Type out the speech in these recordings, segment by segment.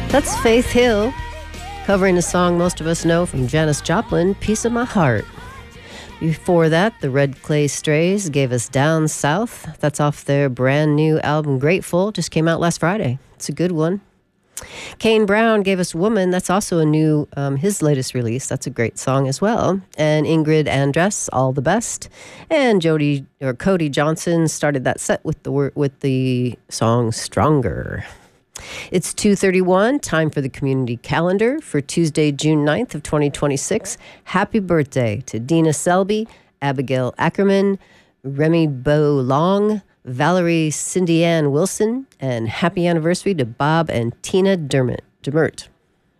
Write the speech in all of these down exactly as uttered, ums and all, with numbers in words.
That's Faith Hill, covering a song most of us know from Janis Joplin, Piece of My Heart. Before that, the Red Clay Strays gave us Down South. That's off their brand new album, Grateful. Just came out last Friday. It's a good one. Kane Brown gave us Woman. That's also a new, um, his latest release. That's a great song as well. And Ingrid Andress, All the Best. And Jody or Cody Johnson started that set with the with the song Stronger. It's two thirty-one, time for the community calendar for Tuesday, June ninth of twenty twenty-six. Happy birthday to Dina Selby, Abigail Ackerman, Remy Bo Long, Valerie Cindy Ann Wilson, and happy anniversary to Bob and Tina Dermott. Demert.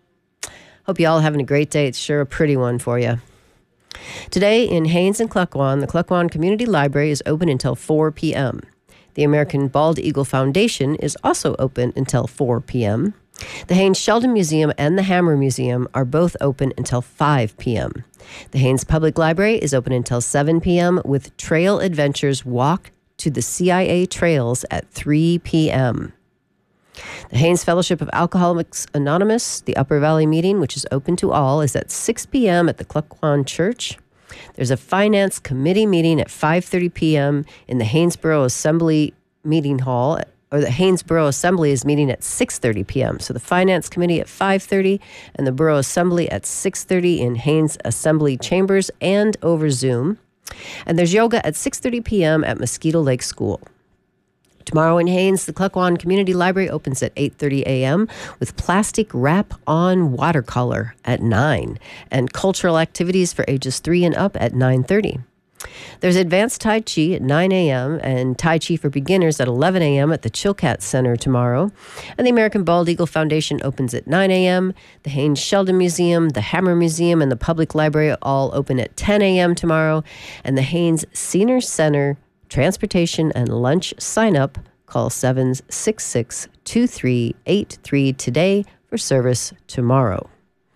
Hope you all having a great day. It's sure a pretty one for you. Today in Haines and Cluckwan, the Cluckwan Community Library is open until four p.m. The American Bald Eagle Foundation is also open until four p.m. The Haines Sheldon Museum and the Hammer Museum are both open until five p.m. The Haines Public Library is open until seven p.m. with Trail Adventures Walk to the C I A Trails at three p.m. The Haines Fellowship of Alcoholics Anonymous, the Upper Valley meeting, which is open to all, is at six p.m. at the Cluckwan Church. There's a Finance Committee meeting at five thirty p.m. in the Haynesboro Assembly Meeting Hall, or the Haynesboro Assembly is meeting at six thirty p.m. So the Finance Committee at five thirty and the Borough Assembly at six thirty in Haines Assembly Chambers and over Zoom. And there's yoga at six thirty p.m. at Mosquito Lake School. Tomorrow in Haines, the Cluckwan Community Library opens at eight thirty a.m. with plastic wrap-on watercolor at nine and cultural activities for ages three and up at nine thirty. There's advanced Tai Chi at nine a.m. and Tai Chi for beginners at eleven a.m. at the Chilkat Center tomorrow. And the American Bald Eagle Foundation opens at nine a.m. The Haines Sheldon Museum, the Hammer Museum, and the Public Library all open at ten a.m. tomorrow. And the Haines Senior Center Transportation and Lunch Sign-up. Call seven six six, two three eight three today for service tomorrow.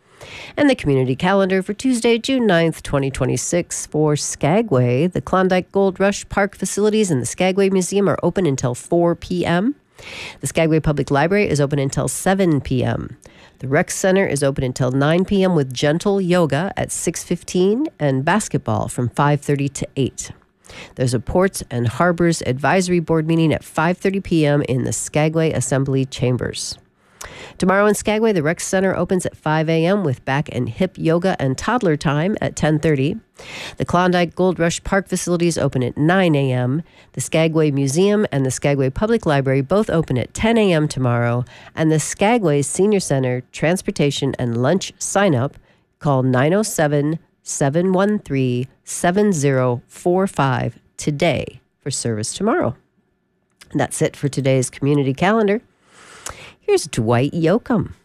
And the community calendar for Tuesday, June ninth, twenty twenty-six for Skagway. The Klondike Gold Rush Park facilities and the Skagway Museum are open until four p.m. The Skagway Public Library is open until seven p.m. The Rec Center is open until nine p.m. with gentle yoga at six fifteen and basketball from five thirty to eight. There's a Ports and Harbors Advisory Board meeting at five thirty p.m. in the Skagway Assembly Chambers. Tomorrow in Skagway, the Rec Center opens at five a.m. with back and hip yoga and toddler time at ten thirty. The Klondike Gold Rush Park facilities open at nine a.m. The Skagway Museum and the Skagway Public Library both open at ten a.m. tomorrow. And the Skagway Senior Center Transportation and Lunch Sign-up. Call nine oh seven, seven one three, seven oh four five today for service tomorrow. And that's it for today's community calendar. Here's Dwight Yoakam.